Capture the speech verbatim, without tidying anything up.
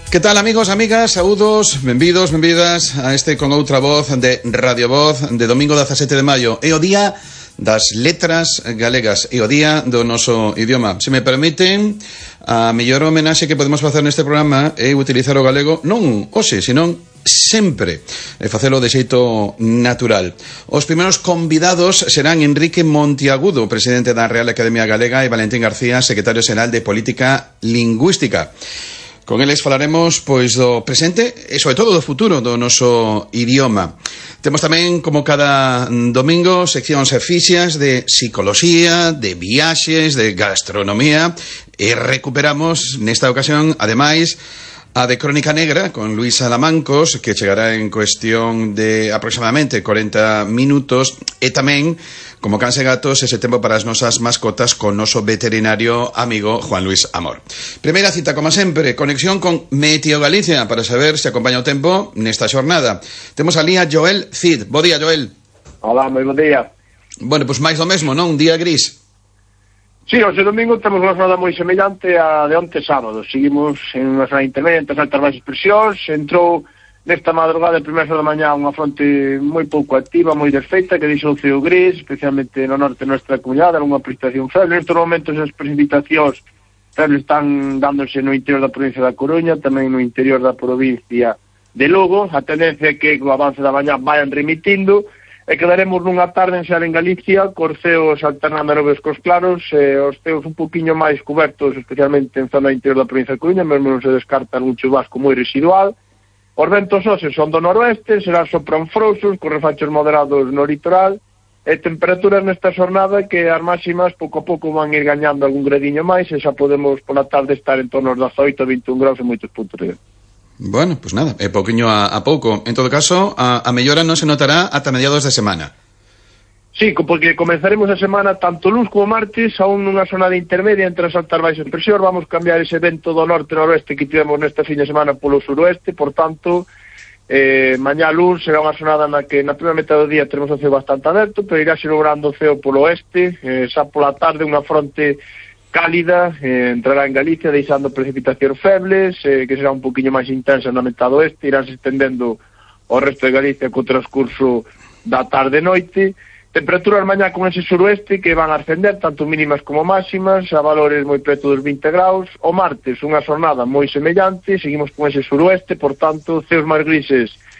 Que tal, amigos, amigas, saúdos, benvidos, benvidas a este con outra voz de Radio Voz de domingo dezasete de maio. É o día das letras galegas, é o día do noso idioma. Se me permiten, a mellor homenaxe que podemos facer neste programa é utilizar o galego non hoxe, senón sempre, e facelo de xeito natural. Os primeiros convidados serán Enrique Monteagudo, presidente da Real Academia Galega, e Valentín García, secretario xeral de Política Lingüística. Con eles falaremos pois do presente e sobre todo do futuro do noso idioma. Temos tamén, como cada domingo, seccións fixas de psicoloxía, de viaxes, de gastronomía, e recuperamos nesta ocasión, ademais, a de Crónica Negra con Luis Salamancos, que chegará en cuestión de aproximadamente corenta minutos, e tamén, como canse gatos, ese tempo para as nosas mascotas con noso veterinario amigo Juan Luis Amor. Primeira cita, como sempre, conexión con Meteo Galicia para saber se acompaña o tempo nesta xornada. Temos ali a Joel Cid. Bo día, Joel. Hola, moi bo día. Bueno, pois máis do mesmo, non? Un día gris. Sí, hoxe domingo temos unha jornada moi semellante a de onte sábado. Seguimos en unha zona intermedia entre as altas baixas presións. Entrou nesta madrugada, de primeira da mañá, unha fronte moi pouco activa, moi desfeita, que deixou o ceo gris, especialmente no norte da nosa comunidade, unha precipitación feble. Nestes momentos as precipitacións febles están dándose no interior da provincia da Coruña, tamén no interior da provincia de Lugo. A tendencia é que o avance da mañá vayan remitindo, e quedaremos nunha tarde en xeral en Galicia, cos ceos alternando nubes cos claros, e os ceos un poquinho máis cobertos, especialmente en zona interior da provincia de Coruña, mesmo non se descarta algún chubasco moi residual. Os ventos hoxe son do noroeste, serán sopran frouxos, con refachos moderados no litoral, e temperaturas nesta xornada que as máximas pouco a pouco van ir gañando algún gradiño máis, e xa podemos pola tarde estar en torno aos dezaoito a vinte e un graus en moitos puntos de. Bueno, pues nada, é pouquiño a, a pouco. En todo caso, a, a mellora non se notará ata mediados de semana. Sí, porque comenzaremos a semana tanto luns como martes aún nunha zona de intermedia entre as altas baixas presións. Vamos cambiar ese vento do norte-noroeste que tivemos nesta fin de semana polo suroeste, por tanto, eh, mañá luns será unha zonada na que na primeira metade do día teremos o ceo bastante aberto, pero irá logrando o ceo polo oeste, eh, xa pola tarde unha fronte cálida eh, entrará en Galicia deixando precipitacións febles, eh, que será un poquinho máis intensa na metade oeste, irán se estendendo ao resto de Galicia co transcurso da tarde e noite. Temperaturas mañá con ese suroeste que van a ascender tanto mínimas como máximas a valores moi preto dos vinte graus. O martes unha xornada moi semellante, seguimos con ese suroeste, por tanto ceos máis grises